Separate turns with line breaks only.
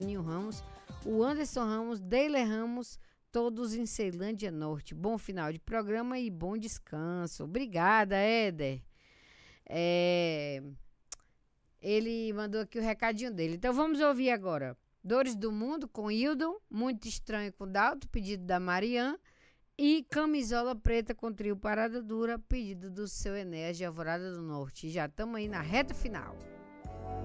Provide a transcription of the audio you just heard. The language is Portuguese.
Ninho Ramos, o Anderson Ramos, Deiler Ramos, todos em Ceilândia Norte. Bom final de programa e bom descanso. Obrigada, Éder. Ele mandou aqui o recadinho dele. Então vamos ouvir agora. Dores do Mundo com Hildon, Muito Estranho com Dalto, pedido da Marian. E Camisola Preta com Trio Parada Dura, pedido do seu Enéas de Alvorada do Norte. Já estamos aí na reta final.